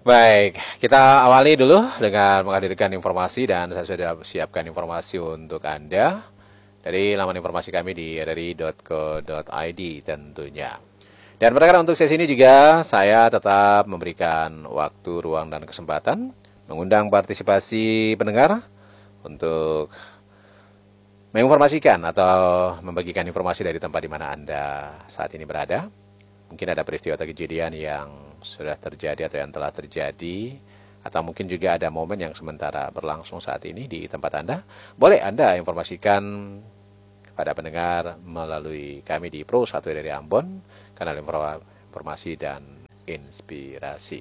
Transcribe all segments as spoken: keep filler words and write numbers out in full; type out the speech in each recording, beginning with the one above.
Baik, kita awali dulu dengan menghadirkan informasi dan saya sudah siapkan informasi untuk Anda dari laman informasi kami di r r i dot co dot i d tentunya. Dan pendengar, untuk sesi ini juga saya tetap memberikan waktu, ruang, dan kesempatan mengundang partisipasi pendengar untuk menginformasikan atau membagikan informasi dari tempat di mana Anda saat ini berada. Mungkin ada peristiwa atau kejadian yang sudah terjadi atau yang telah terjadi, atau mungkin juga ada momen yang sementara berlangsung saat ini di tempat Anda. Boleh Anda informasikan kepada pendengar melalui kami di Pro satu dari Ambon, kanal informasi dan inspirasi.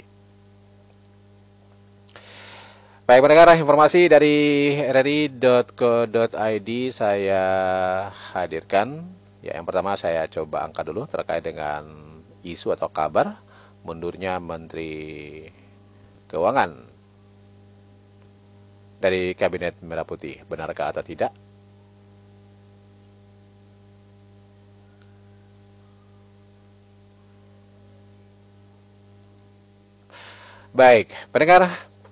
Baik pendengar, informasi dari r r i dot co dot i d saya hadirkan. Ya, yang pertama saya coba angkat dulu terkait dengan isu atau kabar mundurnya Menteri Keuangan dari Kabinet Merah Putih. Benarkah atau tidak? Baik, pendengar,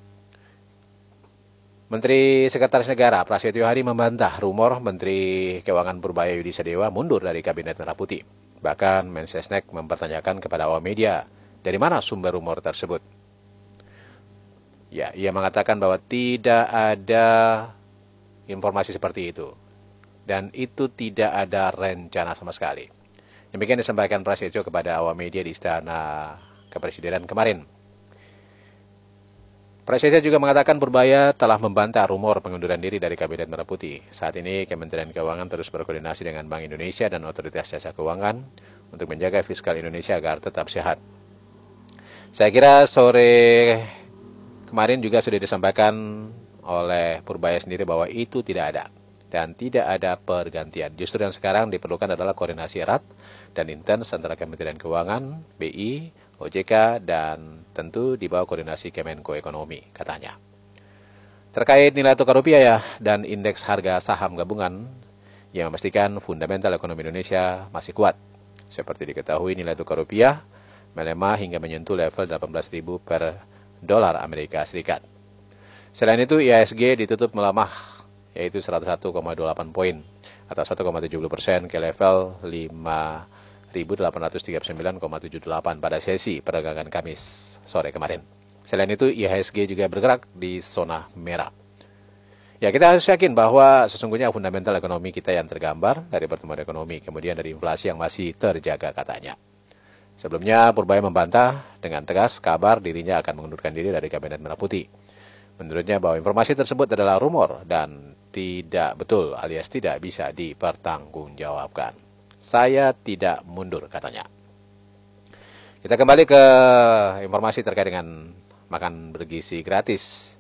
Menteri Sekretaris Negara Prasetyo Hadi membantah rumor Menteri Keuangan Purbaya Yudi Sadewa mundur dari Kabinet Merah Putih. Bahkan Mensesnek mempertanyakan kepada awak media, dari mana sumber rumor tersebut? Ya, ia mengatakan bahwa tidak ada informasi seperti itu. Dan itu tidak ada rencana sama sekali. Demikian disampaikan Prasetyo kepada awak media di Istana Kepresidenan kemarin. Prasetyo juga mengatakan Purbaya telah membantah rumor pengunduran diri dari Kabinet Merah Putih. Saat ini Kementerian Keuangan terus berkoordinasi dengan Bank Indonesia dan Otoritas Jasa Keuangan untuk menjaga fiskal Indonesia agar tetap sehat. Saya kira sore kemarin juga sudah disampaikan oleh Purbaya sendiri bahwa itu tidak ada dan tidak ada pergantian. Justru yang sekarang diperlukan adalah koordinasi erat dan intens antara Kementerian Keuangan, B I, O J K, dan tentu di bawah koordinasi Kemenko Ekonomi, katanya. Terkait nilai tukar rupiah ya, dan indeks harga saham gabungan yang memastikan fundamental ekonomi Indonesia masih kuat. Seperti diketahui, nilai tukar rupiah melemah hingga menyentuh level delapan belas ribu per dolar Amerika Serikat. Selain itu, I H S G ditutup melemah, yaitu seratus satu koma dua delapan poin atau satu koma tujuh puluh persen ke level lima ribu delapan ratus tiga puluh sembilan koma tujuh delapan pada sesi perdagangan Kamis sore kemarin. Selain itu, I H S G juga bergerak di zona merah. Ya, kita harus yakin bahwa sesungguhnya fundamental ekonomi kita yang tergambar dari pertumbuhan ekonomi, kemudian dari inflasi yang masih terjaga, katanya. Sebelumnya, Purbaya membantah dengan tegas kabar dirinya akan mengundurkan diri dari Kabinet Merah Putih. Menurutnya bahwa informasi tersebut adalah rumor dan tidak betul alias tidak bisa dipertanggungjawabkan. Saya tidak mundur, katanya. Kita kembali ke informasi terkait dengan makan bergizi gratis.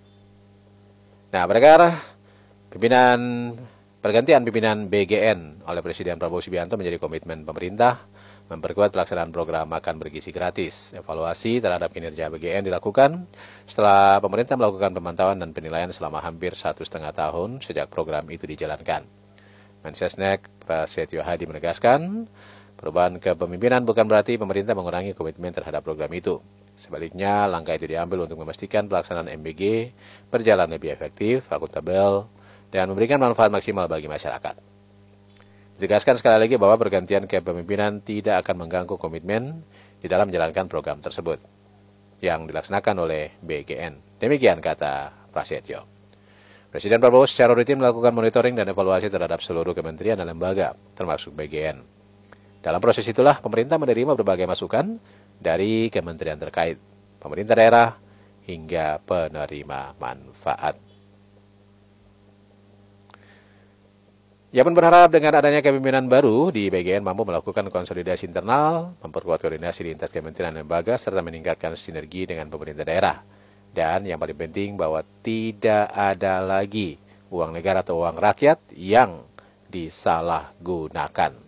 Nah, pendengar, pimpinan pergantian pimpinan B G N oleh Presiden Prabowo Subianto menjadi komitmen pemerintah memperkuat pelaksanaan program makan bergizi gratis. Evaluasi terhadap kinerja B G N dilakukan setelah pemerintah melakukan pemantauan dan penilaian selama hampir satu setengah tahun sejak program itu dijalankan. Mensesnek Prasetyo Hadi menegaskan, perubahan kepemimpinan bukan berarti pemerintah mengurangi komitmen terhadap program itu. Sebaliknya, langkah itu diambil untuk memastikan pelaksanaan M B G berjalan lebih efektif, akuntabel, dan memberikan manfaat maksimal bagi masyarakat. Ditegaskan sekali lagi bahwa pergantian kepemimpinan tidak akan mengganggu komitmen di dalam menjalankan program tersebut yang dilaksanakan oleh B G N. Demikian kata Prasetyo. Presiden Prabowo secara rutin melakukan monitoring dan evaluasi terhadap seluruh kementerian dan lembaga, termasuk B G N. Dalam proses itulah, pemerintah menerima berbagai masukan dari kementerian terkait, pemerintah daerah, hingga penerima manfaat. Ia pun berharap dengan adanya kepemimpinan baru di B G N mampu melakukan konsolidasi internal, memperkuat koordinasi lintas kementerian dan lembaga, serta meningkatkan sinergi dengan pemerintah daerah. Dan yang paling penting bahwa tidak ada lagi uang negara atau uang rakyat yang disalahgunakan.